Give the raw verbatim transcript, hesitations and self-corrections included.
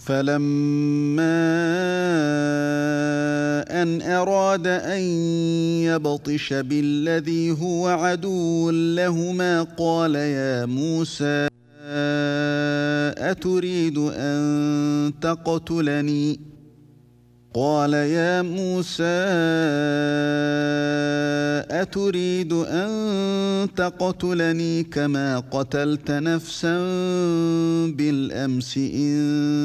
فَلَمَّا أَنْ أَرَادَ أَنْ يَبْطِشَ بِالَّذِي هُوَ عَدُوٌّ لَهُمَا قَالَ يَا مُوسَى أَتُرِيدُ أَنْ تَقْتُلَنِي قَالَ يَا مُوسَى أَتُرِيدُ أَنْ تَقْتُلَنِي كَمَا قَتَلْتَ نَفْسًا بِالْأَمْسِ إِنْ